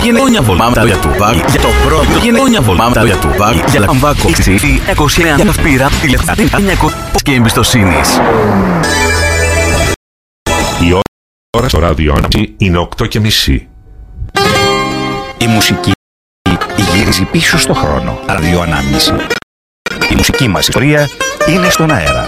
γενναιόνια βολμάματα για του βάγει. Για το πρώτο γενναιόνια βολμάματα για του βάγει. Για λαμβάκο. Ψήφι 29 για πήρα τηλεφωνά 900 και εμπιστοσύνης. Η ώρα στο ραδιόναμψη είναι 8:30. Η μουσική γυρίζει πίσω στο χρόνο. Ραδιοανάμνηση. Η μουσική μας ιστορία είναι στον αέρα.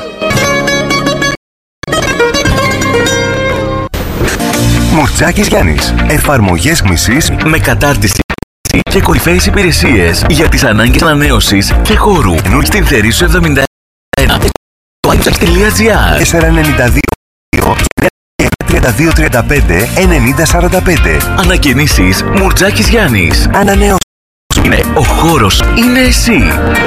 Μουρτζάκης Γιάννης. Εφαρμογές μισής Με κατάρτιση και κορυφαίες υπηρεσίες για τις ανάγκες ανανέωσης και χώρου. Στην Θερήσου 71. Το iTunes.gr 492 3235 9045. Ανακαινήσεις Μουρτζάκης Γιάννης. Ανανέωση. Είναι ο χώρος, είναι εσύ.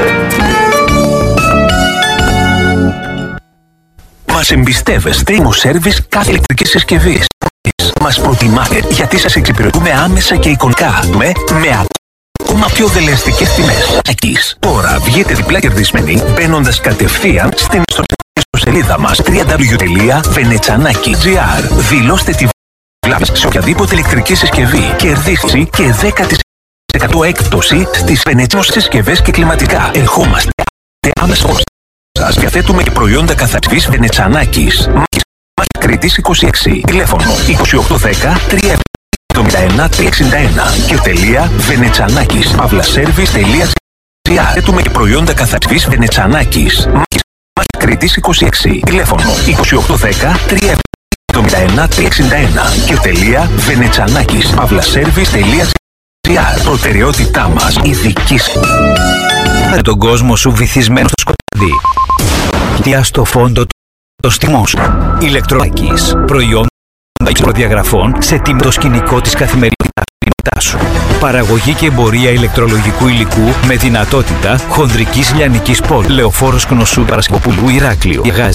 Μας εμπιστεύεστε Imosservice κάθε ηλεκτρική συσκευή. Μας προτιμάτε γιατί σας εξυπηρετούμε άμεσα και εικονικά με ακόμα πιο δελεαστικές τιμές. Εκείς. Τώρα βγείτε διπλά κερδισμένοι μπαίνοντας κατευθείαν στην ιστοσελίδα μας www.venetsanaki.gr. Δηλώστε τη βλάβη σε οποιαδήποτε ηλεκτρική συσκευή. Κερδίσει και 10% έκπτωση στις Venetsanaki συσκευές και κλιματικά. Ερχόμαστε άμεσα σας. Διαθέτουμε και προϊόντα καθαρής Venetsanakis. Κρήτης 26. Τηλέφωνο 2810 371 361 και venetsanakis pavlaservice.gr. Έτουμε και προϊόντα καθαρής Venetsanakis. Κρήτης 26. Τηλέφωνο 2810 371 361 και venetsanakis pavlaservice.gr. Προτεραιότητά μας η δική σας. Με τον κόσμο σου βυθισμένο στο σκοτάδι. Διά στο φόντο το στιμό σου. Ηλεκτρονικής. Προϊόντα προδιαγραφών σε τιμή το σκηνικό της καθημερινότητάς σου. Παραγωγή και εμπορία ηλεκτρολογικού υλικού με δυνατότητα χονδρικής λιανικής πόλης. Λεωφόρος Κνωσού Παρασκοπούλου Ηράκλειο. Γάζι.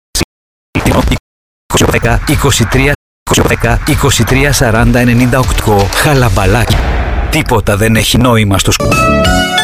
23 40 98. Χαλαμπαλάκι. Τίποτα δεν έχει νόημα στο σκοτάδι.